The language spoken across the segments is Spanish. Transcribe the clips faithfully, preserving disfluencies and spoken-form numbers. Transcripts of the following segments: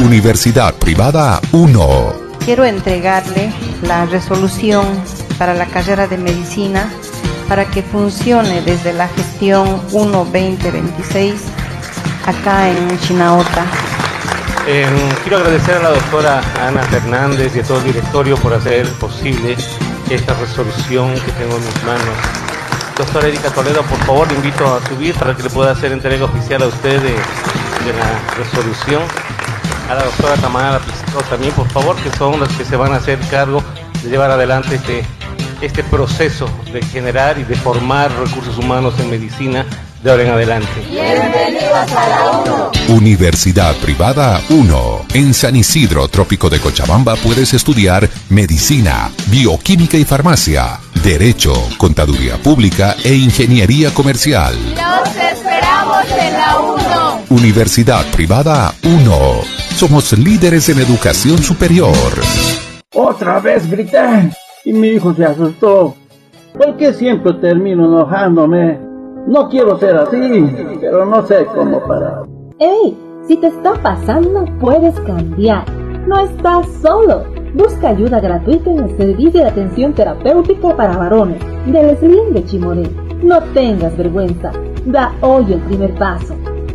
Universidad Privada uno. Quiero entregarle la resolución para la carrera de medicina para que funcione desde la gestión uno veinte veintiséis acá en Chinaota. Eh, quiero agradecer a la doctora Ana Fernández y a todo el directorio por hacer posible esta resolución que tengo en mis manos. Doctora Erika Toledo, por favor, le invito a subir para que le pueda hacer entrega oficial a usted de, de la resolución. A la doctora Tamara Pisco también, por favor, que son las que se van a hacer cargo de llevar adelante este, este proceso de generar y de formar recursos humanos en medicina de ahora en adelante. Bienvenidos a la uno. Universidad Privada uno. En San Isidro, Trópico de Cochabamba, puedes estudiar Medicina, Bioquímica y Farmacia, Derecho, Contaduría Pública e Ingeniería Comercial. ¡Los esperamos en la uno! Universidad Privada uno. Somos líderes en educación superior. Otra vez grité y mi hijo se asustó. ¿Por qué siempre termino enojándome? No quiero ser así, pero no sé cómo parar. ¡Ey! Si te está pasando, puedes cambiar. No estás solo. Busca ayuda gratuita en el Servicio de Atención Terapéutica para Varones del S L I M de Chimoré. No tengas vergüenza. Da hoy el primer paso.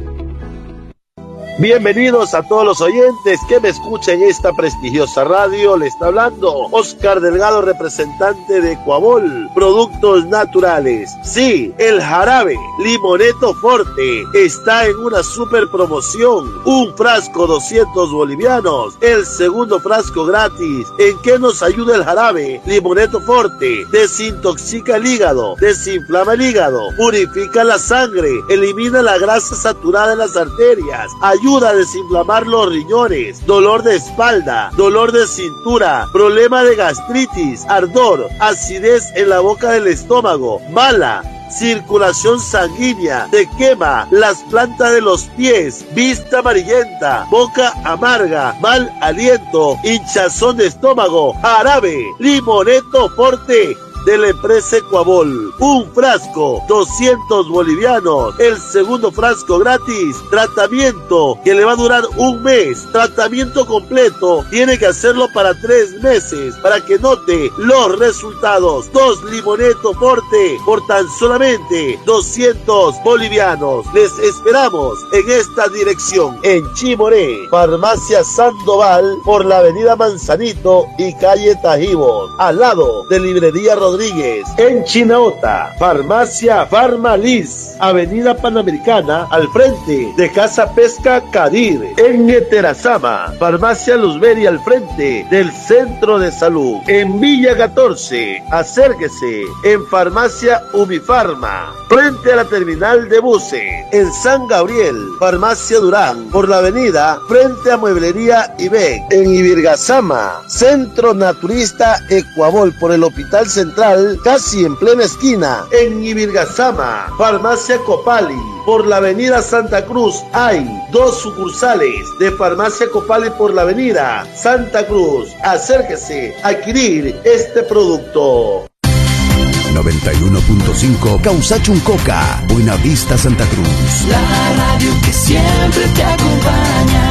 Bienvenidos a todos los oyentes que me escuchan en esta prestigiosa radio. Le está hablando Oscar Delgado, representante de Ecuabol Productos Naturales. Sí, el jarabe Limoneto Forte está en una super promoción. Un frasco doscientos bolivianos, el segundo frasco gratis. ¿En qué nos ayuda el jarabe Limoneto Forte? Desintoxica el hígado, desinflama el hígado, purifica la sangre, elimina la grasa saturada en las arterias, ayuda a desinflamar los riñones, dolor de espalda, dolor de cintura, problema de gastritis, ardor, acidez en la boca del estómago, mala circulación sanguínea, te quema las plantas de los pies, vista amarillenta, boca amarga, mal aliento, hinchazón de estómago. Jarabe Limoneto Forte de la empresa Ecuabol. Un frasco, doscientos bolivianos. El segundo frasco gratis. Tratamiento que le va a durar un mes. Tratamiento completo. Tiene que hacerlo para tres meses para que note los resultados. Dos Limoneto Forte por tan solamente doscientos bolivianos. Les esperamos en esta dirección. En Chimoré, Farmacia Sandoval, por la avenida Manzanito y calle Tajibos, al lado de Librería Rodríguez. Rodríguez. En Chinaota, Farmacia Farmalis, avenida Panamericana, al frente de Casa Pesca Cadir. En Eterazama, Farmacia Luzberi, al frente del Centro de Salud. En Villa catorce, acérquese en Farmacia Ubifarma, frente a la terminal de buses. En San Gabriel, Farmacia Durán, por la avenida frente a Mueblería Ibec. En Ibirgazama, Centro Naturista Ecuabol, por el Hospital Central, casi en plena esquina. En Ibirgazama, Farmacia Copali, por la avenida Santa Cruz, hay dos sucursales de Farmacia Copali por la avenida Santa Cruz. Acérquese a adquirir este producto. noventa y uno punto cinco Causachuncoca, Buenavista, Santa Cruz. La radio que siempre te acompaña,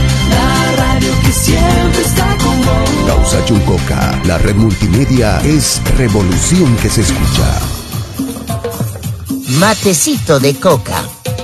la radio que siempre está con vos. Causachuncoca, la red multimedia es revolución que se escucha. Matecito de coca.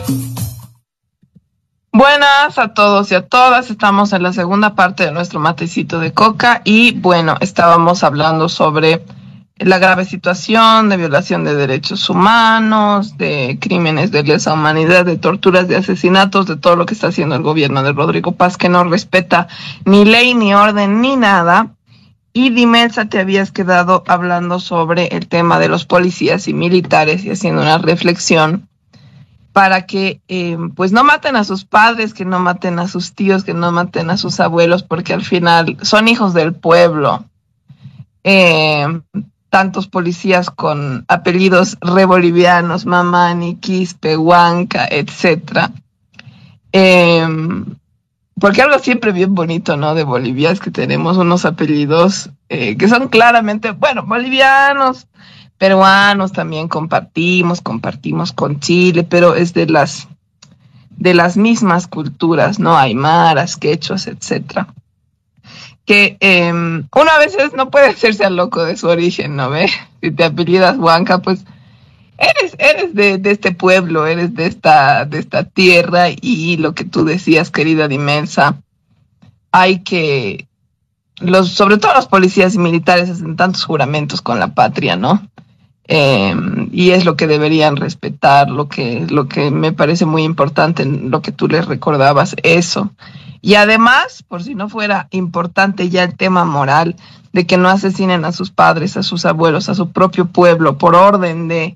Buenas a todos y a todas, estamos en la segunda parte de nuestro matecito de coca y bueno, estábamos hablando sobre la grave situación de violación de derechos humanos, de crímenes de lesa humanidad, de torturas, de asesinatos, de todo lo que está haciendo el gobierno de Rodrigo Paz, que no respeta ni ley, ni orden, ni nada. Y Dimelsa, te habías quedado hablando sobre el tema de los policías y militares y haciendo una reflexión para que eh, pues no maten a sus padres, que no maten a sus tíos, que no maten a sus abuelos, porque al final son hijos del pueblo. Eh, tantos policías con apellidos rebolivianos, Mamani, Quispe, Huanca, etcétera. Eh, porque algo siempre bien bonito, ¿no?, de Bolivia es que tenemos unos apellidos eh, que son claramente, bueno, bolivianos, peruanos también compartimos, compartimos con Chile, pero es de las de las mismas culturas, ¿no? Aymaras, quechuas, etcétera. Que eh, uno a veces no puede hacerse al loco de su origen, ¿no ve? Si te apellidas Huanca, pues eres, eres de, de este pueblo, eres de esta, de esta tierra, y lo que tú decías, querida Dimelsa, hay que, los, sobre todo los policías y militares hacen tantos juramentos con la patria, ¿no? Eh, y es lo que deberían respetar, lo que, lo que me parece muy importante, lo que tú les recordabas, eso. Y además, por si no fuera importante ya el tema moral, de que no asesinen a sus padres, a sus abuelos, a su propio pueblo, por orden de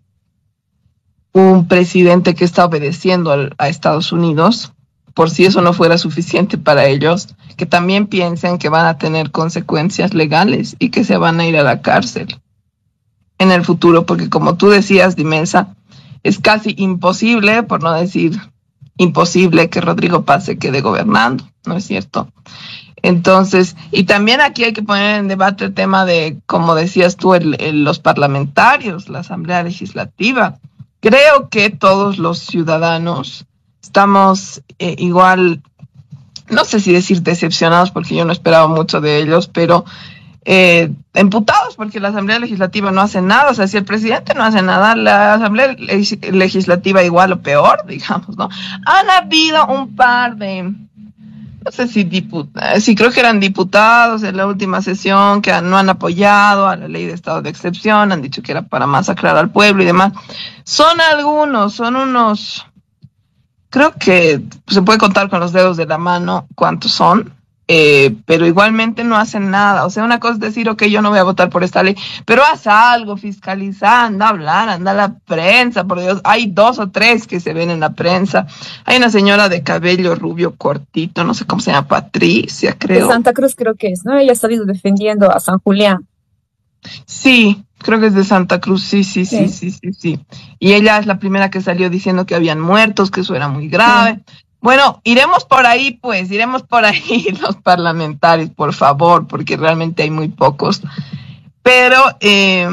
un presidente que está obedeciendo al, a Estados Unidos, por si eso no fuera suficiente para ellos, que también piensen que van a tener consecuencias legales y que se van a ir a la cárcel en el futuro, porque como tú decías, Dimelsa, es casi imposible, por no decir imposible, que Rodrigo Paz se quede gobernando, ¿no es cierto? Entonces, y también aquí hay que poner en debate el tema de, como decías tú, el, el, los parlamentarios, la Asamblea Legislativa. Creo que todos los ciudadanos estamos eh, igual, no sé si decir decepcionados, porque yo no esperaba mucho de ellos, pero Eh, emputados porque la Asamblea Legislativa no hace nada. O sea, si el presidente no hace nada, la Asamblea Legislativa igual o peor, digamos, ¿no? Han habido un par de, no sé si diputados, sí creo que eran diputados en la última sesión que no han apoyado a la ley de estado de excepción, han dicho que era para masacrar al pueblo y demás. Son algunos, son unos, creo que se puede contar con los dedos de la mano cuántos son. Eh, pero igualmente no hacen nada. O sea, una cosa es decir, ok, yo no voy a votar por esta ley, pero haz algo, fiscaliza, anda a hablar, anda a la prensa, por Dios. Hay dos o tres que se ven en la prensa. Hay una señora de cabello rubio cortito, no sé cómo se llama, Patricia, creo. De Santa Cruz creo que es, ¿no? Ella ha salido defendiendo a San Julián. Sí, creo que es de Santa Cruz, sí, sí, sí, sí, sí, sí, sí. Y ella es la primera que salió diciendo que habían muertos, que eso era muy grave. Sí. Bueno, iremos por ahí, pues, iremos por ahí los parlamentarios, por favor, porque realmente hay muy pocos. Pero, eh,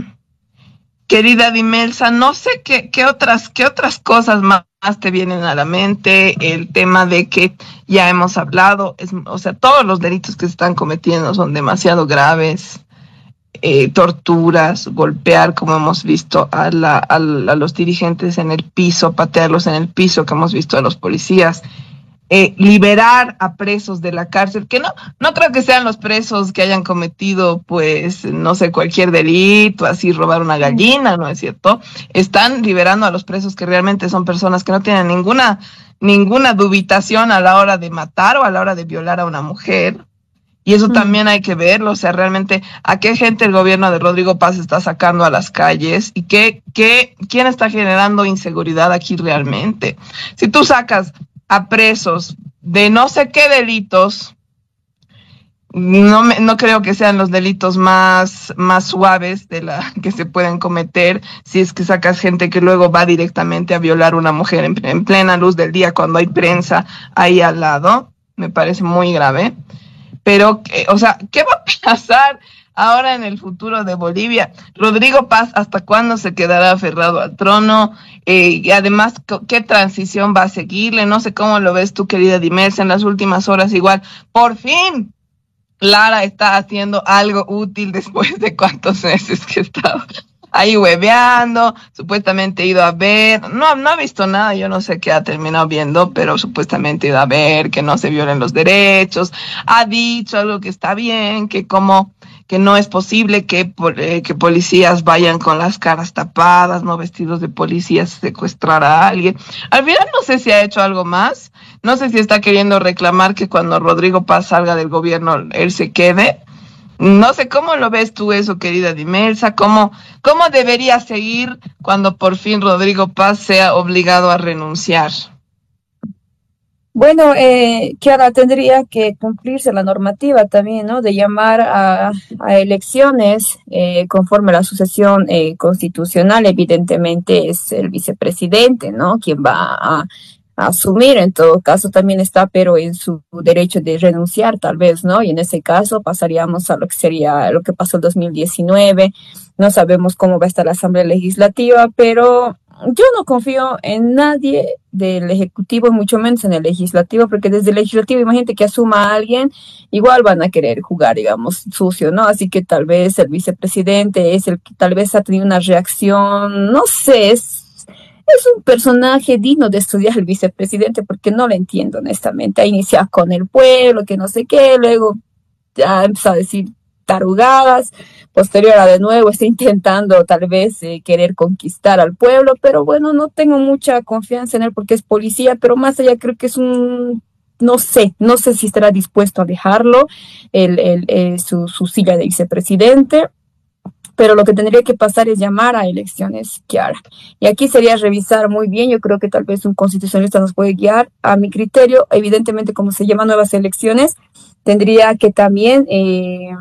querida Dimelsa, no sé qué, qué otras, qué otras cosas más te vienen a la mente. El tema de que ya hemos hablado, es, o sea, todos los delitos que se están cometiendo son demasiado graves. Eh, torturas, golpear, como hemos visto a, la, a, la, a los dirigentes en el piso, patearlos en el piso, que hemos visto a los policías, eh, liberar a presos de la cárcel, que no, no creo que sean los presos que hayan cometido, pues, no sé, cualquier delito, así robar una gallina, ¿no es cierto? Están liberando a los presos que realmente son personas que no tienen ninguna, ninguna dubitación a la hora de matar o a la hora de violar a una mujer. Y eso también hay que verlo, o sea, realmente a qué gente el gobierno de Rodrigo Paz está sacando a las calles y qué, qué, quién está generando inseguridad aquí realmente. Si tú sacas a presos de no sé qué delitos, no, me, no creo que sean los delitos más, más suaves de la que se pueden cometer, si es que sacas gente que luego va directamente a violar a una mujer en, en plena luz del día cuando hay prensa ahí al lado, me parece muy grave. Pero, o sea, ¿qué va a pasar ahora en el futuro de Bolivia? Rodrigo Paz, ¿hasta cuándo se quedará aferrado al trono? Eh, y además, ¿qué transición va a seguirle? No sé cómo lo ves tú, querida Dimelsa, en las últimas horas igual. Por fin, Lara está haciendo algo útil después de cuántos meses que estaba ahí hueveando, supuestamente ha ido a ver, no, no ha visto nada, yo no sé qué ha terminado viendo, pero supuestamente ha ido a ver que no se violen los derechos, ha dicho algo que está bien, que como que no es posible que, eh, que policías vayan con las caras tapadas, no vestidos de policías, secuestrar a alguien. Al final no sé si ha hecho algo más, no sé si está queriendo reclamar que cuando Rodrigo Paz salga del gobierno él se quede. No sé cómo lo ves tú eso, querida Dimelsa, cómo, cómo debería seguir cuando por fin Rodrigo Paz sea obligado a renunciar. Bueno, eh, que ahora tendría que cumplirse la normativa también, ¿no? De llamar a, a elecciones eh, conforme a la sucesión eh, constitucional. Evidentemente es el vicepresidente, ¿no? Quien va a asumir, en todo caso también está, pero en su derecho de renunciar tal vez, ¿no? Y en ese caso pasaríamos a lo que sería lo que pasó en dos mil diecinueve, no sabemos cómo va a estar la Asamblea Legislativa, pero yo no confío en nadie del Ejecutivo, y mucho menos en el Legislativo, porque desde el Legislativo, imagínate que asuma a alguien, igual van a querer jugar, digamos, sucio, ¿no? Así que tal vez el vicepresidente es el que tal vez ha tenido una reacción, no sé, es, es un personaje digno de estudiar el vicepresidente, porque no lo entiendo, honestamente. Ha iniciado con el pueblo, que no sé qué, luego ya empezó a decir tarugadas, posterior a de nuevo está intentando tal vez eh, querer conquistar al pueblo, pero bueno, no tengo mucha confianza en él porque es policía, pero más allá creo que es un, no sé, no sé si estará dispuesto a dejarlo, el, el, el, su, su silla de vicepresidente, pero lo que tendría que pasar es llamar a elecciones, Kiara. Y aquí sería revisar muy bien, yo creo que tal vez un constitucionalista nos puede guiar, a mi criterio, evidentemente como se llaman nuevas elecciones, tendría que también eh,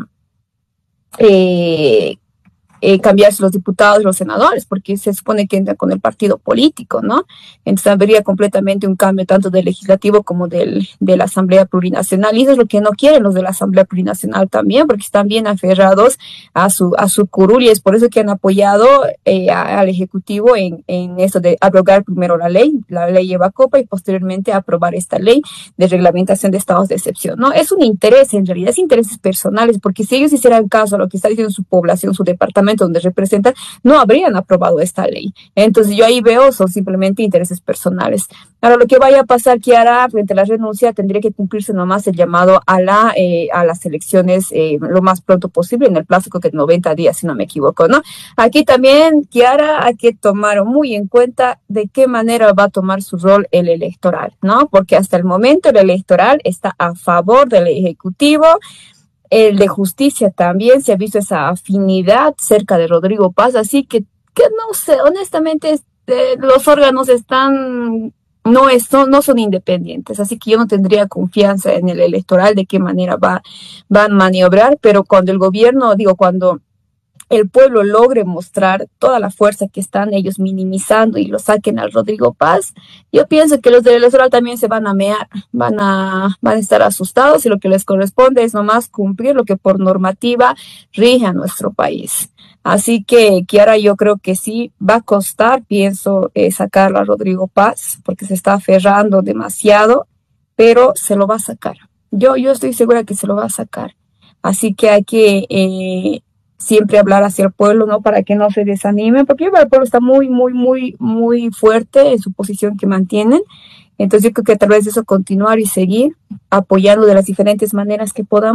eh, eh, cambiarse los diputados y los senadores, porque se supone que entra con el partido político, ¿no? Entonces habría completamente un cambio tanto del legislativo como del, de la Asamblea Plurinacional, y eso es lo que no quieren los de la Asamblea Plurinacional también, porque están bien aferrados a su, a su curul, y es por eso que han apoyado eh, a, al Ejecutivo en, en eso de abrogar primero la ley, la ley Evacopa, y posteriormente aprobar esta ley de reglamentación de estados de excepción, ¿no? Es un interés, en realidad, es intereses personales, porque si ellos hicieran caso a lo que está diciendo su población, su departamento, donde representan, no habrían aprobado esta ley. Entonces yo ahí veo son simplemente intereses personales. Ahora, lo que vaya a pasar, Kiara, frente a la renuncia, tendría que cumplirse nomás el llamado a la eh, a las elecciones eh, lo más pronto posible, en el plazo que noventa días, si no me equivoco, ¿no? Aquí también, Kiara, hay que tomar muy en cuenta de qué manera va a tomar su rol el electoral, ¿no? Porque hasta el momento el electoral está a favor del Ejecutivo. El de justicia también se ha visto esa afinidad cerca de Rodrigo Paz, así que, que no sé, honestamente este, los órganos están, no, es, no, no son independientes, así que yo no tendría confianza en el electoral de qué manera va, van a maniobrar, pero cuando el gobierno, digo, cuando el pueblo logre mostrar toda la fuerza que están ellos minimizando y lo saquen al Rodrigo Paz, yo pienso que los del electoral también se van a mear, van a, van a estar asustados, y lo que les corresponde es nomás cumplir lo que por normativa rige a nuestro país. Así que, Kiara, yo creo que sí va a costar, pienso, eh, sacarlo a Rodrigo Paz, porque se está aferrando demasiado, pero se lo va a sacar. Yo, yo estoy segura que se lo va a sacar. Así que hay que eh, siempre hablar hacia el pueblo, ¿no? Para que no se desanimen, porque el pueblo está muy, muy, muy, muy fuerte en su posición que mantienen. Entonces yo creo que a través de eso continuar y seguir apoyando de las diferentes maneras que podamos.